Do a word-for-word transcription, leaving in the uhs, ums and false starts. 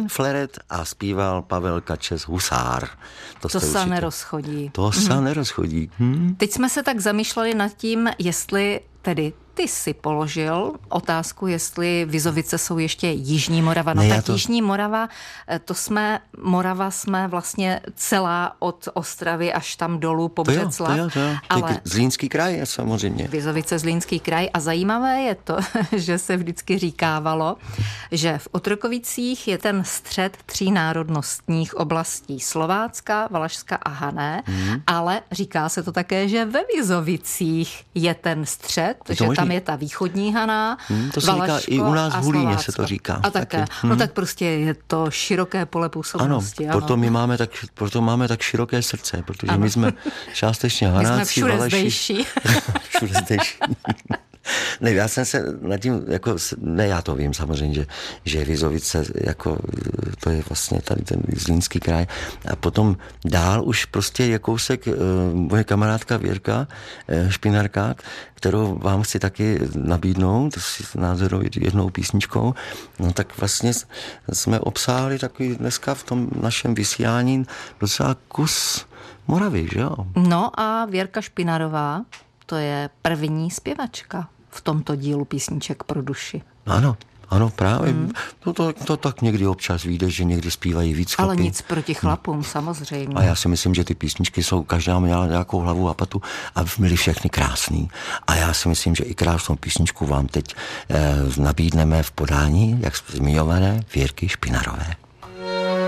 Fleret a zpíval Pavel Kačes Husár. To, to se určitě nerozchodí. To se hmm. nerozchodí. Hmm. Teď jsme se tak zamýšleli nad tím, jestli tedy ty si položil otázku, jestli Vizovice jsou ještě Jižní Morava. No ne, tak to... Jižní Morava, to jsme, Morava jsme vlastně celá od Ostravy až tam dolů po Břeclav. To jo, to jo, to jo. Ale Zlínský kraj je samozřejmě. Vizovice, Zlínský kraj. A zajímavé je to, že se vždycky říkávalo, že v Otrokovicích je ten střed tří národnostních oblastí. Slovácka, Valašska a Hané. Hmm. Ale říká se to také, že ve Vizovicích je ten střed, je že možný? Tam je ta východní Haná, hmm, to se říká i u nás v Hulíně se to říká. A také. Hmm. No tak prostě je to široké pole působnosti. Ano, proto my máme tak, proto máme tak široké srdce, protože ano. my jsme částečně Hanáci, my jsme všude Valaši. zdejší. Všude zdejší. Ne, já jsem se nad tím, jako, ne, já to vím samozřejmě, že, že Vizovice, jako, to je vlastně tady ten Zlínský kraj. A potom dál už prostě je kousek uh, moje kamarádka Věrka uh, Špinarka, kterou vám chci taky nabídnout, to si nádhernou jednou písničkou. No tak vlastně jsme obsáhli takový dneska v tom našem vysílání docela kus Moravy, že jo? No a Věrka Špinarová, to je první zpěvačka v tomto dílu písniček pro duši. Ano, ano, právě. Hmm. To, to, to tak někdy občas vyjde, že někdy zpívají víc chlapy. Ale nic proti chlapům, hmm. samozřejmě. A já si myslím, že ty písničky jsou, každá měla nějakou hlavu a patu a byly všechny krásný. A já si myslím, že i krásnou písničku vám teď eh, nabídneme v podání, jak zmiňované, Věrky Špinarové.